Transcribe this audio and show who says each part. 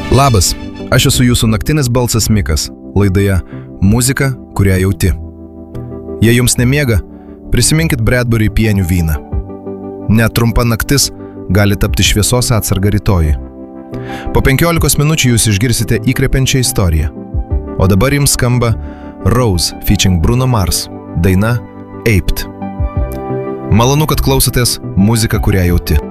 Speaker 1: Labas, aš esu jūsų naktinis balsas Mikas, laidoje Muzika, kurią jauti. Jei jums nemiega, prisiminkit Bradbury pienių vyną. Net trumpa naktis gali tapti šviesos atsarga rytojui. Po 15 minučių jūs išgirsite įkvepiančią istoriją. O dabar jums skamba Rose featuring Bruno Mars, daina Aped. Malonu, kad klausotės Muzika, kurią jauti.